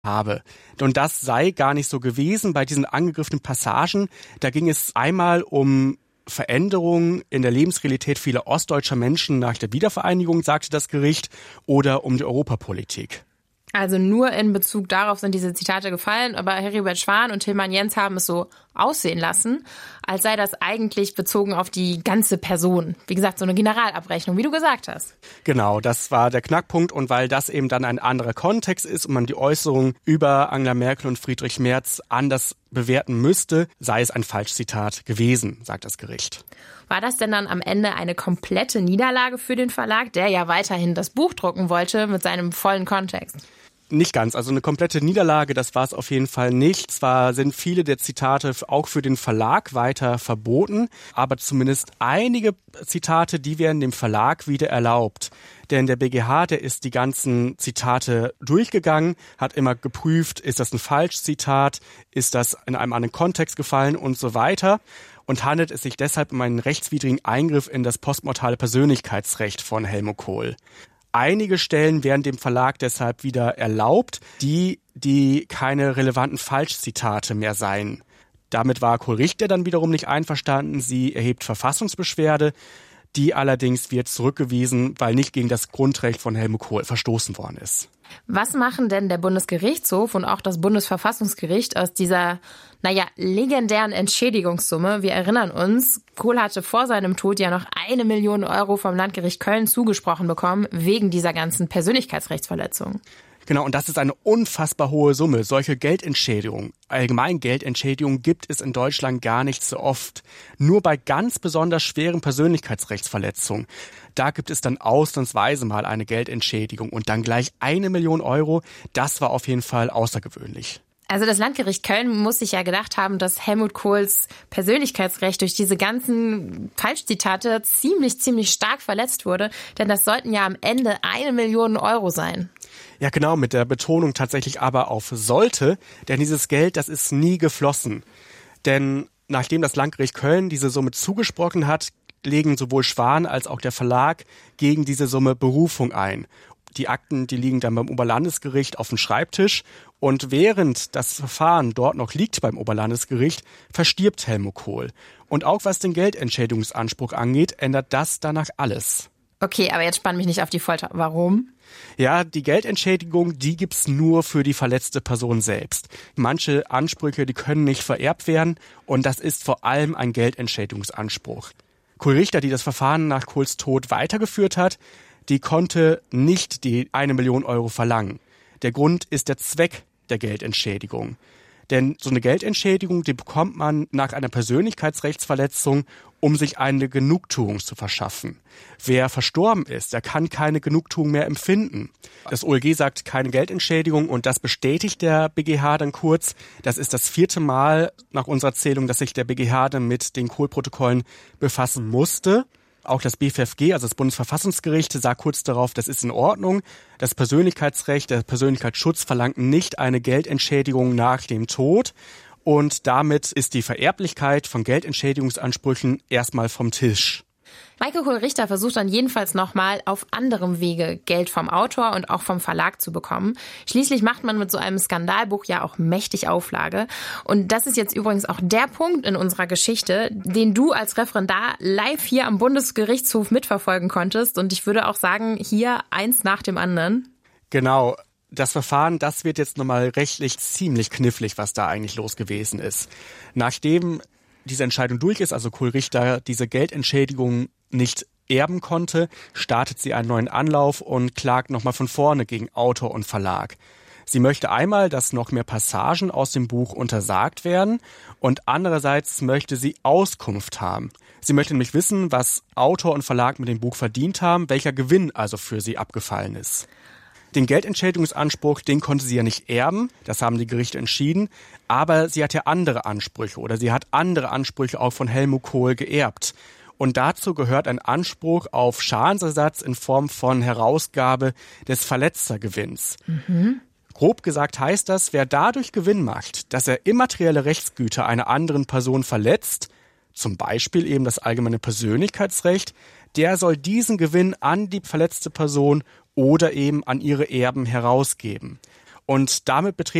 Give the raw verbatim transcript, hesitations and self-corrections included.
habe. Und das sei gar nicht so gewesen bei diesen angegriffenen Passagen. Da ging es einmal um Veränderungen in der Lebensrealität vieler ostdeutscher Menschen nach der Wiedervereinigung, sagte das Gericht, oder um die Europapolitik. Also nur in Bezug darauf sind diese Zitate gefallen, aber Heribert Schwan und Tilman Jens haben es so aussehen lassen, als sei das eigentlich bezogen auf die ganze Person. Wie gesagt, so eine Generalabrechnung, wie du gesagt hast. Genau, das war der Knackpunkt, und weil das eben dann ein anderer Kontext ist und man die Äußerungen über Angela Merkel und Friedrich Merz anders bewerten müsste, sei es ein Falschzitat gewesen, sagt das Gericht. War das denn dann am Ende eine komplette Niederlage für den Verlag, der ja weiterhin das Buch drucken wollte mit seinem vollen Kontext? Nicht ganz, also eine komplette Niederlage, das war es auf jeden Fall nicht. Zwar sind viele der Zitate auch für den Verlag weiter verboten, aber zumindest einige Zitate, die werden dem Verlag wieder erlaubt. Denn der B G H, der ist die ganzen Zitate durchgegangen, hat immer geprüft, ist das ein Falschzitat, ist das in einem anderen Kontext gefallen und so weiter. Und handelt es sich deshalb um einen rechtswidrigen Eingriff in das postmortale Persönlichkeitsrecht von Helmut Kohl. Einige Stellen werden dem Verlag deshalb wieder erlaubt, die, die keine relevanten Falschzitate mehr seien. Damit war Kohl-Richter dann wiederum nicht einverstanden. Sie erhebt Verfassungsbeschwerde. Die allerdings wird zurückgewiesen, weil nicht gegen das Grundrecht von Helmut Kohl verstoßen worden ist. Was machen denn der Bundesgerichtshof und auch das Bundesverfassungsgericht aus dieser, naja, legendären Entschädigungssumme? Wir erinnern uns, Kohl hatte vor seinem Tod ja noch eine Million Euro vom Landgericht Köln zugesprochen bekommen, wegen dieser ganzen Persönlichkeitsrechtsverletzungen. Genau, und das ist eine unfassbar hohe Summe. Solche Geldentschädigungen, allgemein Geldentschädigungen, gibt es in Deutschland gar nicht so oft. Nur bei ganz besonders schweren Persönlichkeitsrechtsverletzungen. Da gibt es dann ausnahmsweise mal eine Geldentschädigung und dann gleich eine Million Euro. Das war auf jeden Fall außergewöhnlich. Also das Landgericht Köln muss sich ja gedacht haben, dass Helmut Kohls Persönlichkeitsrecht durch diese ganzen Falschzitate ziemlich, ziemlich stark verletzt wurde. Denn das sollten ja am Ende eine Million Euro sein. Ja, genau, mit der Betonung tatsächlich aber auf sollte, denn dieses Geld, das ist nie geflossen. Denn nachdem das Landgericht Köln diese Summe zugesprochen hat, legen sowohl Schwan als auch der Verlag gegen diese Summe Berufung ein. Die Akten, die liegen dann beim Oberlandesgericht auf dem Schreibtisch, und während das Verfahren dort noch liegt beim Oberlandesgericht, verstirbt Helmut Kohl. Und auch was den Geldentschädigungsanspruch angeht, ändert das danach alles. Okay, aber jetzt spann mich nicht auf die Folter. Warum? Ja, die Geldentschädigung, die gibt's nur für die verletzte Person selbst. Manche Ansprüche, die können nicht vererbt werden, und das ist vor allem ein Geldentschädigungsanspruch. Kohl-Richter, die das Verfahren nach Kohls Tod weitergeführt hat, die konnte nicht die eine Million Euro verlangen. Der Grund ist der Zweck der Geldentschädigung. Denn so eine Geldentschädigung, die bekommt man nach einer Persönlichkeitsrechtsverletzung, um sich eine Genugtuung zu verschaffen. Wer verstorben ist, der kann keine Genugtuung mehr empfinden. Das O L G sagt keine Geldentschädigung, und das bestätigt der B G H dann kurz. Das ist das vierte Mal nach unserer Zählung, dass sich der B G H dann mit den Kohl-Protokollen befassen musste. Auch das B F F G, also das Bundesverfassungsgericht, sah kurz darauf, das ist in Ordnung. Das Persönlichkeitsrecht, der Persönlichkeitsschutz verlangt nicht eine Geldentschädigung nach dem Tod. Und damit ist die Vererblichkeit von Geldentschädigungsansprüchen erstmal vom Tisch. Maike Kohl-Richter versucht dann jedenfalls nochmal auf anderem Wege Geld vom Autor und auch vom Verlag zu bekommen. Schließlich macht man mit so einem Skandalbuch ja auch mächtig Auflage. Und das ist jetzt übrigens auch der Punkt in unserer Geschichte, den du als Referendar live hier am Bundesgerichtshof mitverfolgen konntest. Und ich würde auch sagen, hier eins nach dem anderen. Genau. Das Verfahren, das wird jetzt nochmal rechtlich ziemlich knifflig, was da eigentlich los gewesen ist. Nachdem diese Entscheidung durch ist, also Kohl-Richter diese Geldentschädigung nicht erben konnte, startet sie einen neuen Anlauf und klagt nochmal von vorne gegen Autor und Verlag. Sie möchte einmal, dass noch mehr Passagen aus dem Buch untersagt werden, und andererseits möchte sie Auskunft haben. Sie möchte nämlich wissen, was Autor und Verlag mit dem Buch verdient haben, welcher Gewinn also für sie abgefallen ist. Den Geldentschädigungsanspruch, den konnte sie ja nicht erben, das haben die Gerichte entschieden, aber sie hat ja andere Ansprüche oder sie hat andere Ansprüche auch von Helmut Kohl geerbt. Und dazu gehört ein Anspruch auf Schadensersatz in Form von Herausgabe des Verletzergewinns. Mhm. Grob gesagt heißt das, wer dadurch Gewinn macht, dass er immaterielle Rechtsgüter einer anderen Person verletzt, zum Beispiel eben das allgemeine Persönlichkeitsrecht, der soll diesen Gewinn an die verletzte Person oder eben an ihre Erben herausgeben. Und damit betreten